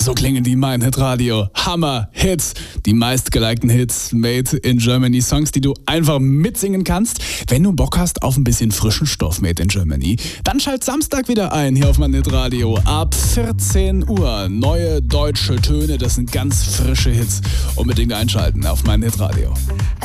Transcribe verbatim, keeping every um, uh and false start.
So klingen die Mein Hit Radio. Hammer Hits. Die meistgelikten Hits made in Germany. Songs, die du einfach mitsingen kannst. Wenn du Bock hast auf ein bisschen frischen Stoff made in Germany, dann schalt Samstag wieder ein hier auf Mein Hit Radio. Ab vierzehn Uhr. Neue deutsche Töne. Das sind ganz frische Hits. Unbedingt einschalten auf Mein Hit Radio.